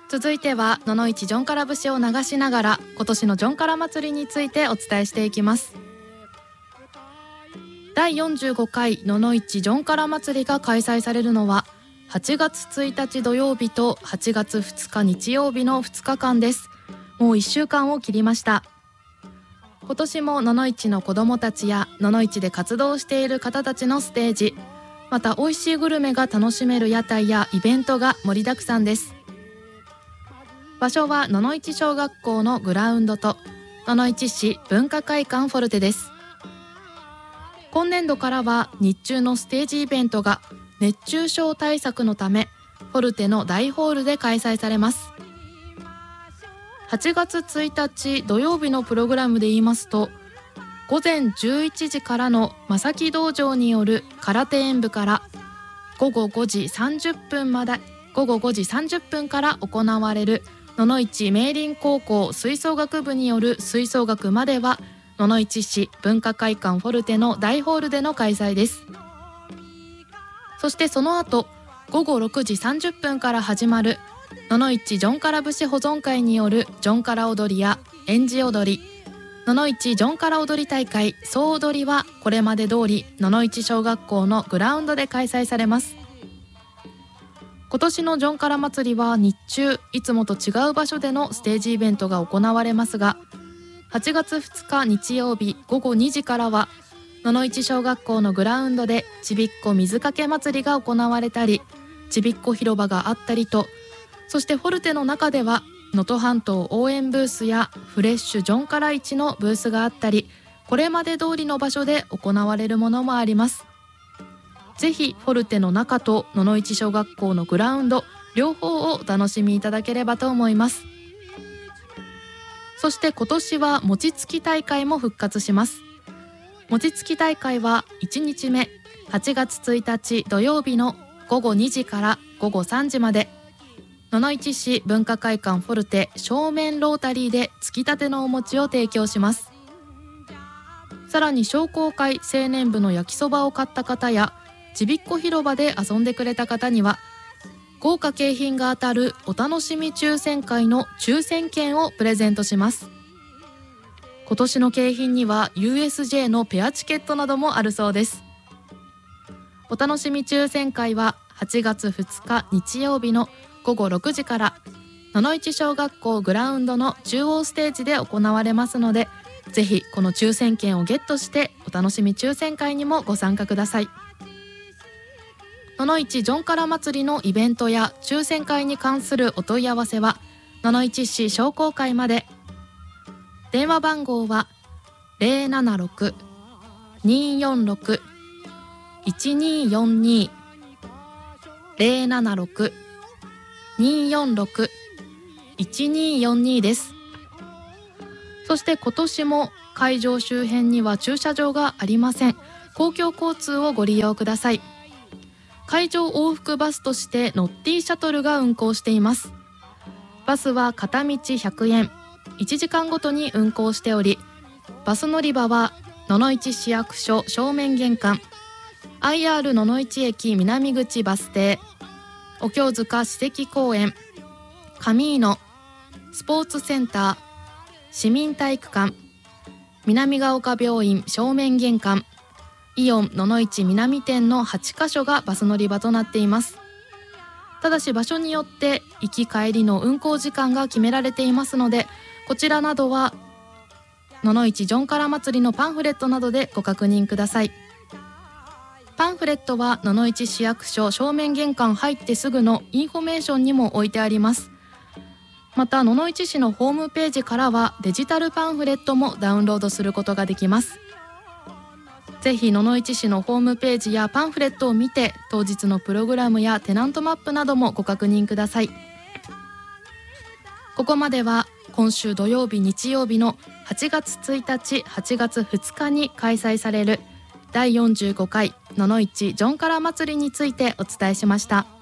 続いては野々市ジョンカラ節を流しながら今年のジョンカラ祭りについてお伝えしていきます。第45回野々市ジョンカラ祭りが開催されるのは8月1日土曜日と8月2日日曜日の2日間です。もう1週間を切りました。今年も野々市の子どもたちや野々市で活動している方たちのステージ、また美味しいグルメが楽しめる屋台やイベントが盛りだくさんです。場所は野々市小学校のグラウンドと野々市市文化会館フォルテです。今年度からは日中のステージイベントが熱中症対策のためフォルテの大ホールで開催されます。8月1日土曜日のプログラムで言いますと、午前11時からの正木道場による空手演舞から午後5時30分から行われる野々市明林高校吹奏楽部による吹奏楽までは野々市市文化会館フォルテの大ホールでの開催です。そしてその後午後6時30分から始まる野々市ジョンカラ節保存会によるジョンカラ踊りや演じ踊り、野々市ジョンカラ踊り大会総踊りはこれまで通り野々市小学校のグラウンドで開催されます。今年のジョンカラ祭りは日中いつもと違う場所でのステージイベントが行われますが、8月2日日曜日午後2時からは野々市小学校のグラウンドでちびっこ水かけ祭りが行われたり、ちびっこ広場があったりと、そしてフォルテの中では能登半島応援ブースやフレッシュジョンカラ市のブースがあったり、これまで通りの場所で行われるものもあります。ぜひフォルテの中と野々市小学校のグラウンド両方をお楽しみいただければと思います。そして今年は餅つき大会も復活します。餅つき大会は1日目8月1日土曜日の午後2時から午後3時まで野々市市文化会館フォルテ正面ロータリーでつきたてのお餅を提供します。さらに商工会青年部の焼きそばを買った方やちびっこ広場で遊んでくれた方には豪華景品が当たるお楽しみ抽選会の抽選券をプレゼントします。今年の景品には USJ のペアチケットなどもあるそうです。お楽しみ抽選会は8月2日日曜日の午後6時から野々市小学校グラウンドの中央ステージで行われますので、ぜひこの抽選券をゲットしてお楽しみ抽選会にもご参加ください。野々市ジョンカラ祭りのイベントや抽選会に関するお問い合わせは野々市市商工会まで。電話番号は 076-246-1242 076-246-1242 です。そして今年も会場周辺には駐車場がありません。公共交通をご利用ください。会場往復バスとしてノッティシャトルが運行しています。バスは片道100円、1時間ごとに運行しており、バス乗り場は野々市市役所正面玄関、IR 野々市駅南口バス停、お経塚史跡公園、カミーノ、スポーツセンター、市民体育館、南ヶ丘病院正面玄関、イオン野々市南店の8カ所がバス乗り場となっています。ただし場所によって行き帰りの運行時間が決められていますので、こちらなどは野々市ジョンカラ祭りのパンフレットなどでご確認ください。パンフレットは野々市市役所正面玄関入ってすぐのインフォメーションにも置いてあります。また野々市市のホームページからはデジタルパンフレットもダウンロードすることができます。ぜひ野々市市のホームページやパンフレットを見て当日のプログラムやテナントマップなどもご確認ください。ここまでは今週土曜日日曜日の8月1日8月2日に開催される第45回野々市ジョンカラ祭りについてお伝えしました。